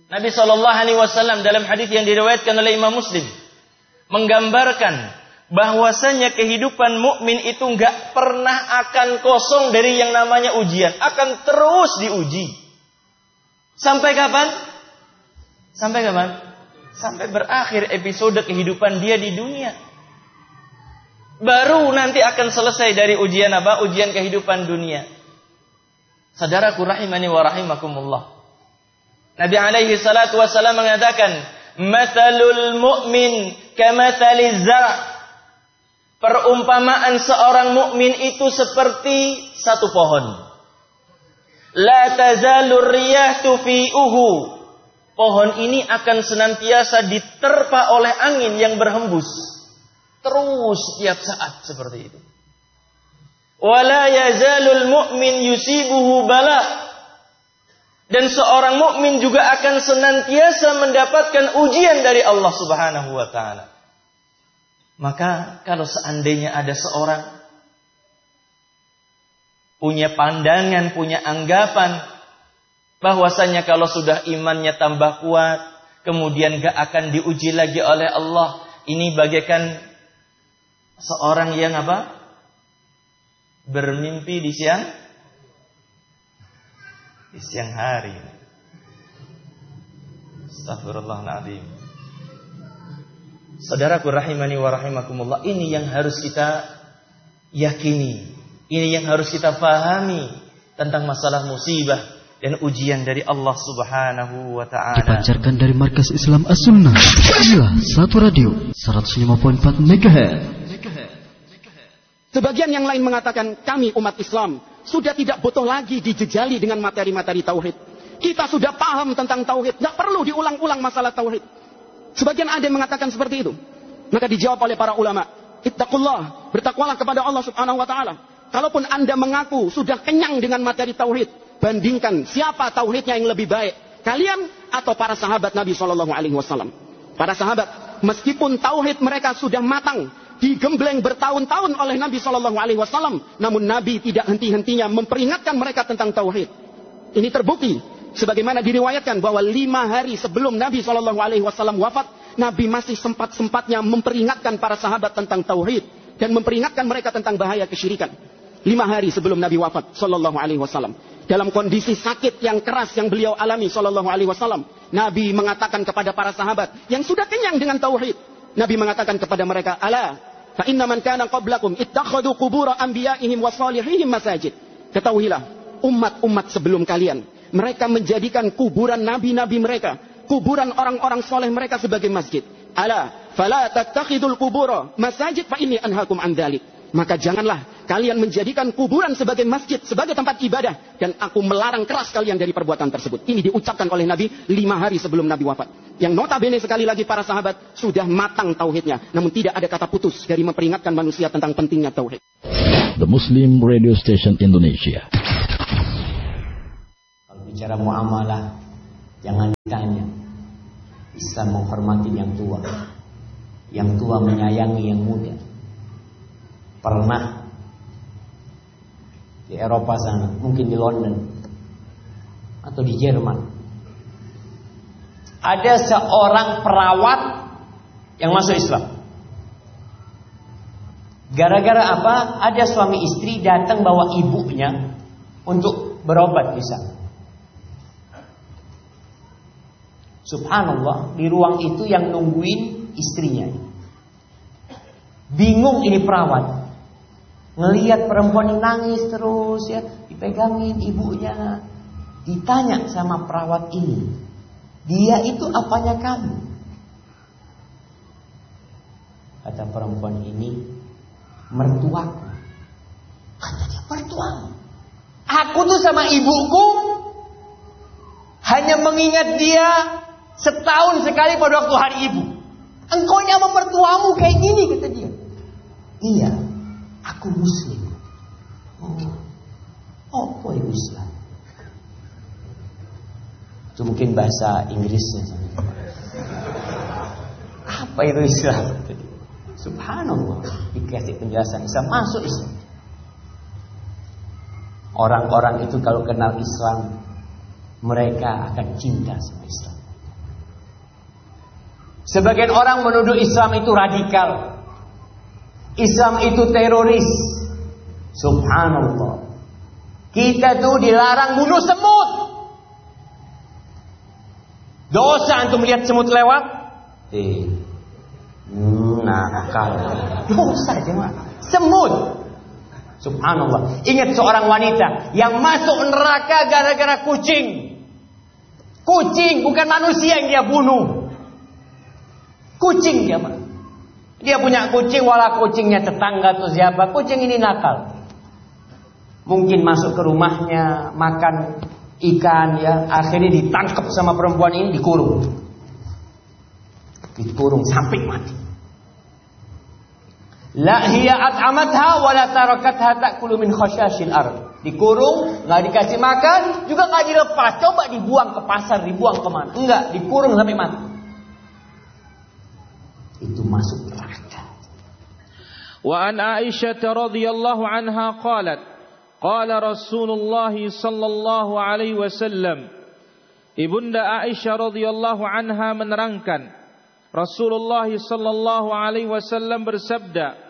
Nabi SAW dalam hadis yang diriwayatkan oleh Imam Muslim menggambarkan bahwasanya kehidupan mukmin itu enggak pernah akan kosong dari yang namanya ujian, akan terus diuji. Sampai kapan? Sampai kapan? Sampai berakhir episode kehidupan dia di dunia. Baru nanti akan selesai dari ujian apa? Ujian kehidupan dunia. Saudaraku rahimani wa rahimakumullah. Nabi alaihi salatu wassalam mengatakan, "Matsalul mu'min kamatsaliz zar'." Perumpamaan seorang mukmin itu seperti satu pohon. La tazalur riyah tufi'uhu. Pohon ini akan senantiasa diterpa oleh angin yang berhembus. Terus setiap saat seperti itu. Wala yazalul mu'min yusibuhu bala. Dan seorang mukmin juga akan senantiasa mendapatkan ujian dari Allah Subhanahu wa taala. Maka kalau seandainya ada seorang punya pandangan, punya anggapan bahwasanya kalau sudah imannya tambah kuat, kemudian gak akan diuji lagi oleh Allah, ini bagaikan seorang yang apa? Bermimpi di siang hari. Astaghfirullahaladzim. Saudaraku rahimani wa rahimakumullah, ini yang harus kita yakini, ini yang harus kita fahami tentang masalah musibah dan ujian dari Allah Subhanahu wa taala. Dipancarkan dari Markas Islam As-Sunnah. Inilah satu radio 105.4 MHz. Sebagian yang lain mengatakan kami umat Islam sudah tidak butuh lagi dijejali dengan materi-materi tauhid. Kita sudah paham tentang tauhid, tidak perlu diulang-ulang masalah tauhid. Sebagian ada yang mengatakan seperti itu. Maka dijawab oleh para ulama, ittaqullah, bertakwalah kepada Allah Subhanahu wa taala. Kalaupun Anda mengaku sudah kenyang dengan materi tauhid, bandingkan siapa tauhidnya yang lebih baik, kalian atau para sahabat Nabi sallallahu alaihi wasallam. Para sahabat, meskipun tauhid mereka sudah matang, digembleng bertahun-tahun oleh Nabi sallallahu alaihi wasallam, namun Nabi tidak henti-hentinya memperingatkan mereka tentang tauhid. Ini terbukti sebagaimana diriwayatkan bahwa 5 hari sebelum Nabi SAW wafat, Nabi masih sempat-sempatnya memperingatkan para sahabat tentang tauhid dan memperingatkan mereka tentang bahaya kesyirikan. 5 hari sebelum Nabi wafat SAW, dalam kondisi sakit yang keras yang beliau alami SAW, Nabi mengatakan kepada para sahabat yang sudah kenyang dengan tauhid, Nabi mengatakan kepada mereka, "Ala, fa inna man kana qablakum ittakhadhu qubur anbiya'ihim wa salihihim masajid." Ketahuilah, umat-umat sebelum kalian, mereka menjadikan kuburan nabi-nabi mereka, kuburan orang-orang soleh mereka sebagai masjid. Ala, fala tattakhidul qubura masajid fa inni anhaakum an dzalik. Maka janganlah kalian menjadikan kuburan sebagai masjid, sebagai tempat ibadah, dan aku melarang keras kalian dari perbuatan tersebut. Ini diucapkan oleh Nabi 5 hari sebelum Nabi wafat. Yang notabene sekali lagi para sahabat sudah matang tauhidnya, namun tidak ada kata putus dari memperingatkan manusia tentang pentingnya tauhid. The Muslim Radio Station Indonesia. Bicara muamalah, jangan ditanya. Islam menghormati yang tua menyayangi yang muda. Pernah di Eropa sana, mungkin di London atau di Jerman, ada seorang perawat yang masuk Islam. Gara-gara apa? Ada suami istri datang bawa ibunya untuk berobat di sana. Subhanallah, di ruang itu yang nungguin istrinya. Bingung ini perawat. Ngelihat perempuan ini nangis terus ya, dipegangin ibunya. Ditanya sama perawat ini, "Dia itu apanya kamu?" Kata perempuan ini, "Mertuaku." Katanya, "Mertuamu? Aku tuh sama ibuku hanya mengingat dia setahun sekali pada waktu hari ibu. Engkau sama mertuamu kayak gini," kata dia. "Iya, aku muslim." Oh, apa itu Islam? Itu mungkin bahasa Inggrisnya. Apa itu Islam? Subhanallah, dikasih penjelasan Islam, masuk Islam. Orang-orang itu kalau kenal Islam, mereka akan cinta sama Islam. Sebagian orang menuduh Islam itu radikal. Islam itu teroris. Subhanallah. Kita tuh dilarang bunuh semut. Dosa antum lihat semut lewat? Nakal. Dosa jemaah. Semut. Subhanallah. Ingat seorang wanita yang masuk neraka gara-gara kucing. Kucing, bukan manusia yang dia bunuh. Kucing dia, Pak. Dia punya kucing, walau kucingnya tetangga atau siapa, kucing ini nakal. Mungkin masuk ke rumahnya, makan ikan ya, akhirnya ditangkap sama perempuan ini, dikurung. Dikurung sampai mati. La hiya at'amatha wa la tarakatha ta'kulu min khashashil ard. Dikurung, enggak dikasih makan, juga enggak dilepas. Coba dibuang ke pasar, dibuang kemana? Enggak, dikurung sampai mati. Itu masuk neraka. Wa an Aisyah radhiyallahu anha qalat qala Rasulullah sallallahu alaihi wasallam. Ibunda Aisyah radhiyallahu anha menerangkan, Rasulullah sallallahu alaihi wasallam bersabda,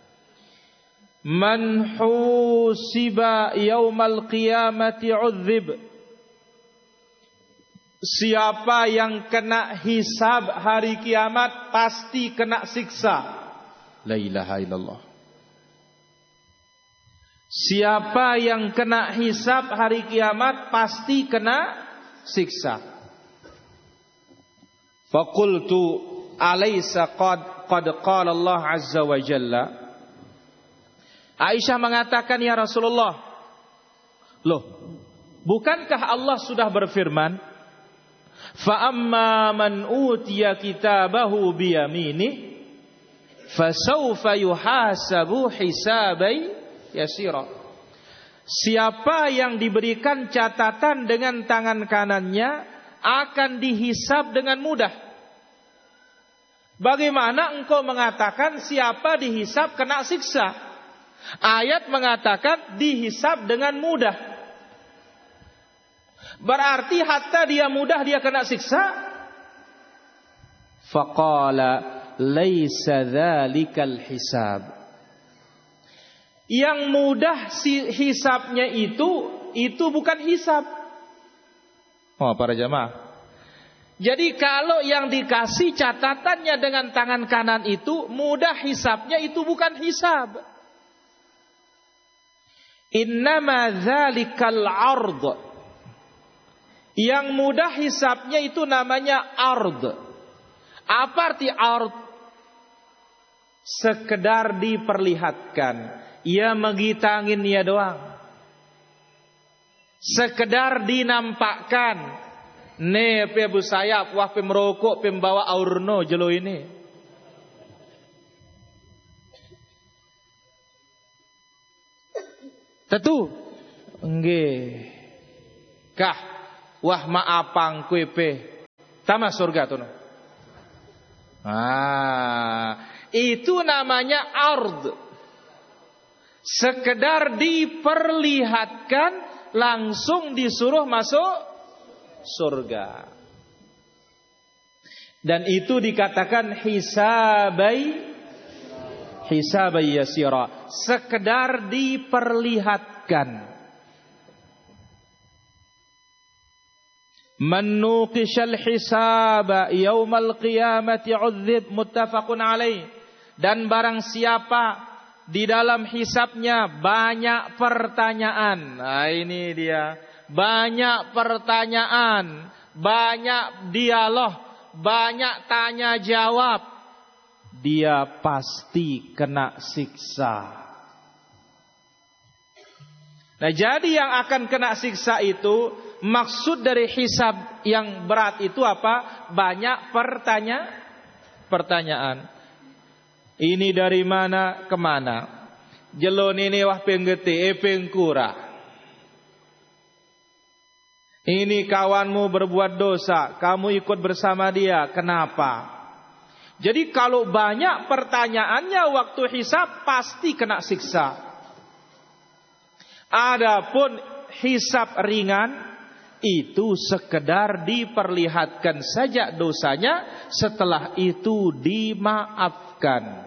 "Man husiba yaumal qiyamati 'udzib." Siapa yang kena hisab hari kiamat pasti kena siksa. La ilaha illallah. Siapa yang kena hisab hari kiamat pasti kena siksa. Faqultu alaysa qad qala Allah azza wa jalla. Aisyah mengatakan, ya Rasulullah, loh, bukankah Allah sudah berfirman, فَأَمَّا مَنْ أُوتِيَ كِتَابَهُ بِيَمِينِهِ فَسَوْفَ يُحَاسَبُ حِسَابًا يَسِيرًا. Siapa yang diberikan catatan dengan tangan kanannya akan dihisab dengan mudah. Bagaimana engkau mengatakan siapa dihisab kena siksa? Ayat mengatakan dihisab dengan mudah. Berarti hatta dia mudah dia kena siksa. Faqala laisa dzalikal hisab. Yang mudah hisabnya itu bukan hisab. Oh, para jamaah. Jadi kalau yang dikasih catatannya dengan tangan kanan itu mudah hisabnya, itu bukan hisab. Innama dzalikal 'ard. Yang mudah hisabnya itu namanya ard. Apa arti ard? Sekedar diperlihatkan. Ya megitangin ya doang. Sekedar dinampakkan. Nih pe bu sayap, wah pe merokok, pe membawa aurno jelo ini. Tentu. Nggih. Kah wah maapang kuepe tama surga tuh. Itu namanya ard. Sekedar diperlihatkan langsung disuruh masuk surga. Dan itu dikatakan hisabai yasira. Sekedar diperlihatkan. Man nuqishal hisaba yaumal qiyamati 'udzib, muttafaqun alaih. Dan barang siapa di dalam hisabnya banyak pertanyaan. Nah ini dia, banyak pertanyaan, banyak dialog, banyak tanya jawab, dia pasti kena siksa. Nah jadi yang akan kena siksa itu, maksud dari hisab yang berat itu apa? Banyak pertanyaan. Ini dari mana ke mana? Jelon ini wah penggete pengkura. Ini kawanmu berbuat dosa, kamu ikut bersama dia, kenapa? Jadi kalau banyak pertanyaannya waktu hisab pasti kena siksa. Adapun hisab ringan, itu sekedar diperlihatkan saja dosanya, setelah itu dimaafkan.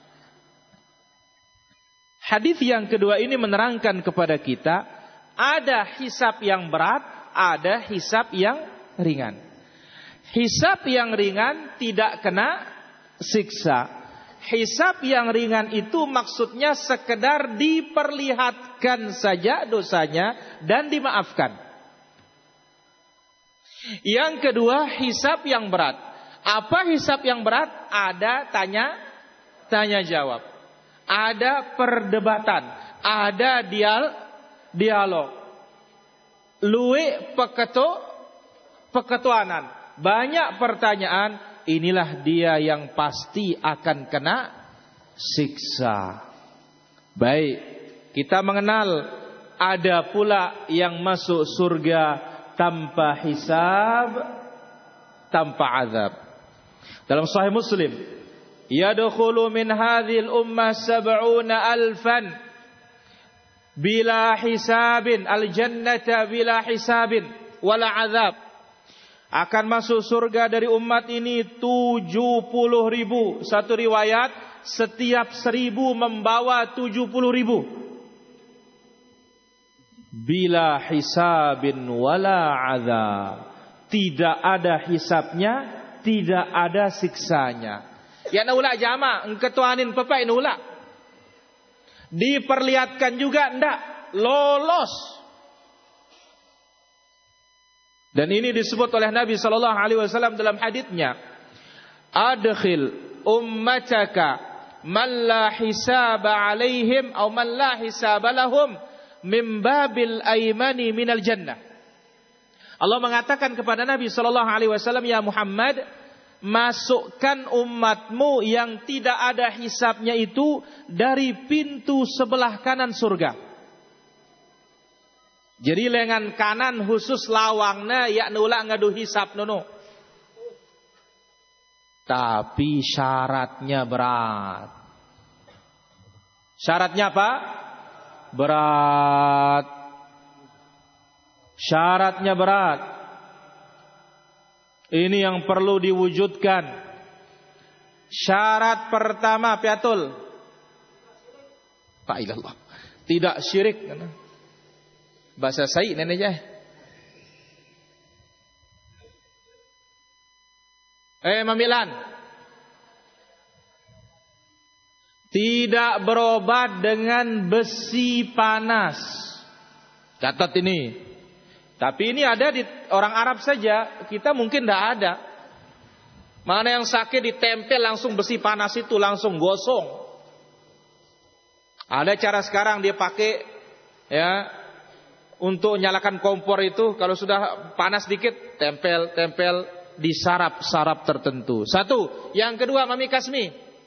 Hadis yang kedua ini menerangkan kepada kita, ada hisab yang berat, ada hisab yang ringan. Hisab yang ringan tidak kena siksa. Hisab yang ringan itu maksudnya sekedar diperlihatkan saja dosanya dan dimaafkan. Yang kedua, hisab yang berat. Apa hisab yang berat? Ada tanya jawab. Ada perdebatan, ada dialog. Luwe peketuanan. Banyak pertanyaan. Inilah dia yang pasti akan kena siksa. Baik, kita mengenal ada pula yang masuk surga tanpa hisab, tanpa azab. Dalam Sahih Muslim, yadkhulu min hadhil ummah 70,000 bila hisabin al-jannata bila hisabin wala azab. Akan masuk surga dari umat ini 70.000. Satu riwayat, setiap 1.000 membawa 70.000. Bila hisabin wala azab. Tidak ada hisabnya, tidak ada siksanya. Ya naula jama, engketuanin pepai naula. Diperlihatkan juga ndak, lolos. Dan ini disebut oleh Nabi sallallahu alaihi wasallam dalam haditsnya, adkhil ummataka man la hisaba alaihim atau man la hisaba lahum min babil aymani minal jannah. Allah mengatakan kepada Nabi sallallahu alaihi wasallam, ya Muhammad, masukkan umatmu yang tidak ada hisabnya itu dari pintu sebelah kanan surga. Jadi lengan kanan khusus lawangna ya nula ngadu hisab nono. Tapi syaratnya berat. Syaratnya apa? Berat. Syaratnya berat. Ini yang perlu diwujudkan. Syarat pertama piatul. Pak ilallah. Tidak syirik. Bahasa Said nenek aja. Mamilan. Tidak berobat dengan besi panas. Catat ini. Tapi ini ada di orang Arab saja. Kita mungkin tidak ada. Mana yang sakit ditempel langsung besi panas itu langsung gosong. Ada cara sekarang dia pakai ya. Untuk nyalakan kompor itu kalau sudah panas dikit tempel di sarap tertentu. Satu, yang kedua Mami Kasmi.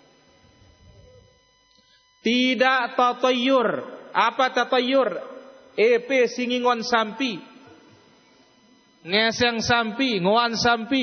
Tidak tatayur. Apa tatayur? EP singingon sampi. Ngeseng sampi, ngoan sampi.